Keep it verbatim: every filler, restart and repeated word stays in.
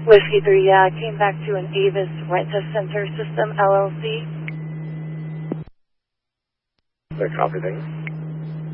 Whiskey three, yeah, I came back to an Avis Rent-A-Center System, L L C. The copy thing.